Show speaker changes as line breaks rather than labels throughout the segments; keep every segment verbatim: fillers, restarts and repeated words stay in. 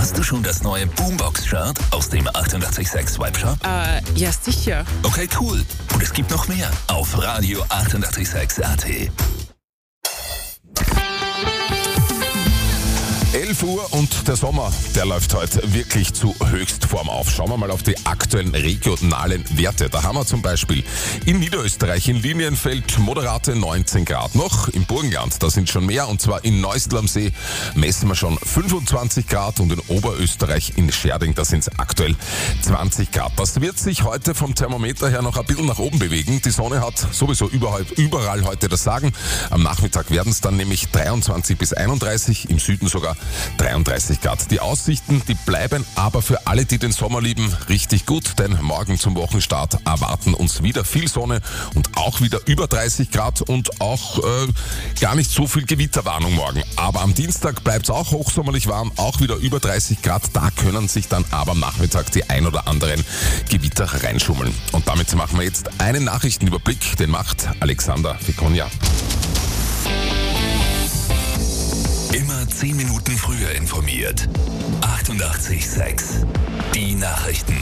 Hast du schon das neue Boombox-Shirt aus dem achtundachtzig Komma sechs Webshop?
Äh, ja sicher.
Okay, cool. Und es gibt noch mehr auf Radio achtundachtzig Komma sechs A T.
elf Uhr und der Sommer, der läuft heute wirklich zu Höchstform auf. Schauen wir mal auf die aktuellen regionalen Werte. Da haben wir zum Beispiel in Niederösterreich in Linienfeld moderate neunzehn Grad noch. Im Burgenland, da sind schon mehr, und zwar in Neusiedl am See messen wir schon fünfundzwanzig Grad und in Oberösterreich in Scherding, da sind es aktuell zwanzig Grad. Das wird sich heute vom Thermometer her noch ein bisschen nach oben bewegen. Die Sonne hat sowieso überall, überall heute das Sagen. Am Nachmittag werden es dann nämlich dreiundzwanzig bis einunddreißig, im Süden sogar dreiunddreißig Grad. Die Aussichten, die bleiben aber für alle, die den Sommer lieben, richtig gut, denn morgen zum Wochenstart erwarten uns wieder viel Sonne und auch wieder über dreißig Grad und auch äh, gar nicht so viel Gewitterwarnung morgen. Aber am Dienstag bleibt es auch hochsommerlich warm, auch wieder über dreißig Grad. Da können sich dann aber am Nachmittag die ein oder anderen Gewitter reinschummeln. Und damit machen wir jetzt einen Nachrichtenüberblick, den macht Alexander Ficonia.
Immer zehn Minuten früher informiert. achtundachtzig Komma sechs. Die Nachrichten.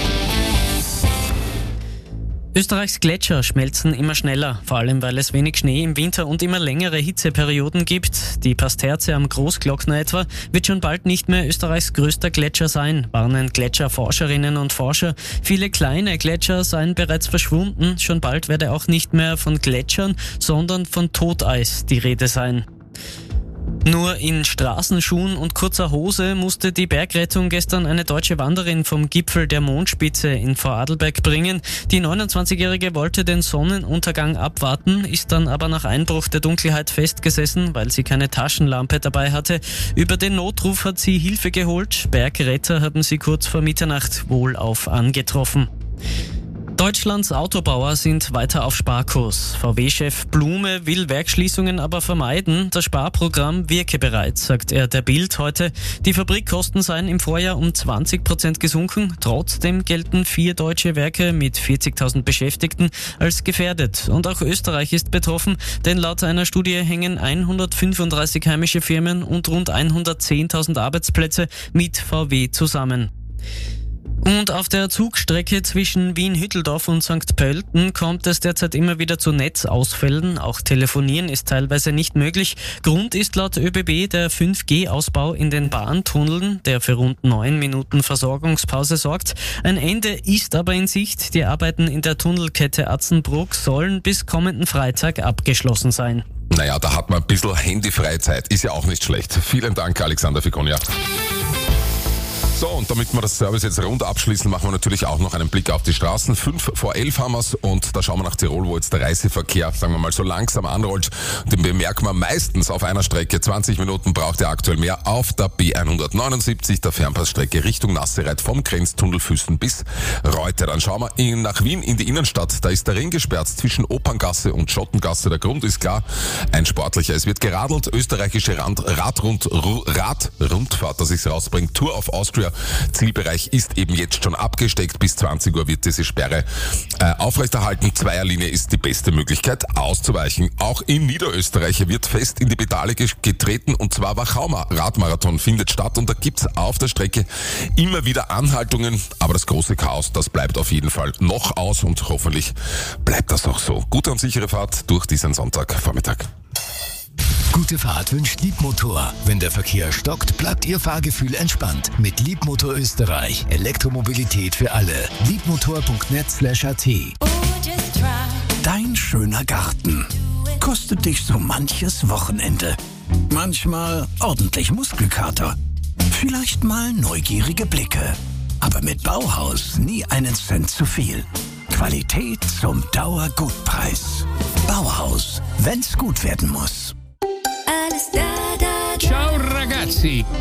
Österreichs Gletscher schmelzen immer schneller, vor allem weil es wenig Schnee im Winter und immer längere Hitzeperioden gibt. Die Pasterze am Großglockner etwa wird schon bald nicht mehr Österreichs größter Gletscher sein, warnen Gletscherforscherinnen und Forscher. Viele kleine Gletscher seien bereits verschwunden, schon bald werde auch nicht mehr von Gletschern, sondern von Toteis die Rede sein. Nur in Straßenschuhen und kurzer Hose musste die Bergrettung gestern eine deutsche Wanderin vom Gipfel der Mondspitze in Vorarlberg bringen. Die neunundzwanzigjährige wollte den Sonnenuntergang abwarten, ist dann aber nach Einbruch der Dunkelheit festgesessen, weil sie keine Taschenlampe dabei hatte. Über den Notruf hat sie Hilfe geholt. Bergretter haben sie kurz vor Mitternacht wohlauf angetroffen. Deutschlands Autobauer sind weiter auf Sparkurs. V W-Chef Blume will Werksschließungen aber vermeiden. Das Sparprogramm wirke bereits, sagt er der Bild heute. Die Fabrikkosten seien im Vorjahr um zwanzig Prozent gesunken. Trotzdem gelten vier deutsche Werke mit vierzigtausend Beschäftigten als gefährdet. Und auch Österreich ist betroffen, denn laut einer Studie hängen hundertfünfunddreißig heimische Firmen und rund hundertzehntausend Arbeitsplätze mit V W zusammen. Und auf der Zugstrecke zwischen Wien-Hütteldorf und Sankt Pölten kommt es derzeit immer wieder zu Netzausfällen. Auch Telefonieren ist teilweise nicht möglich. Grund ist laut ÖBB der fünf G Ausbau in den Bahntunneln, der für rund neun Minuten Versorgungspause sorgt. Ein Ende ist aber in Sicht. Die Arbeiten in der Tunnelkette Atzenbruck sollen bis kommenden Freitag abgeschlossen sein.
Naja, da hat man ein bisschen Handyfreizeit. Ist ja auch nicht schlecht. Vielen Dank, Alexander Ficonia. So, und damit wir das Service jetzt rund abschließen, machen wir natürlich auch noch einen Blick auf die Straßen. Fünf vor elf haben wir's und da schauen wir nach Tirol, wo jetzt der Reiseverkehr, sagen wir mal, so langsam anrollt. Den bemerken wir meistens auf einer Strecke. zwanzig Minuten braucht er aktuell mehr auf der B hundertneunundsiebzig, der Fernpassstrecke Richtung Nassereit vom Grenztunnel Füssen bis Reuter. Dann schauen wir in, nach Wien in die Innenstadt. Da ist der Ring gesperrt zwischen Operngasse und Schottengasse. Der Grund ist klar, ein sportlicher. Es wird geradelt. Österreichische Rand, Radrund, Radrundfahrt, dass ich es rausbringe. Tour of Austria. Zielbereich ist eben jetzt schon abgesteckt. Bis zwanzig Uhr wird diese Sperre äh, aufrechterhalten. Zweierlinie ist die beste Möglichkeit auszuweichen. Auch in Niederösterreich wird fest in die Pedale getreten, und zwar Wachaumer Radmarathon findet statt und da gibt's auf der Strecke immer wieder Anhaltungen, aber das große Chaos, das bleibt auf jeden Fall noch aus und hoffentlich bleibt das auch so. Gute und sichere Fahrt durch diesen Sonntagvormittag.
Gute Fahrt wünscht Liebmotor. Wenn der Verkehr stockt, bleibt Ihr Fahrgefühl entspannt. Mit Liebmotor Österreich. Elektromobilität für alle. liebmotor punkt net slash at.
Dein schöner Garten kostet dich so manches Wochenende. Manchmal ordentlich Muskelkater. Vielleicht mal neugierige Blicke. Aber mit Bauhaus nie einen Cent zu viel. Qualität zum Dauergutpreis. Bauhaus, wenn's gut werden muss.
Ciao ragazzi!